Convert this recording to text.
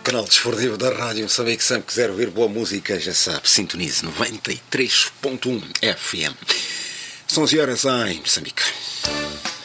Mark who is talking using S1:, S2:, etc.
S1: canal desportivo da Rádio Moçambique. Sempre quiser ouvir boa música, já sabe, sintonize 93.1 FM. São 11 horas em Moçambique.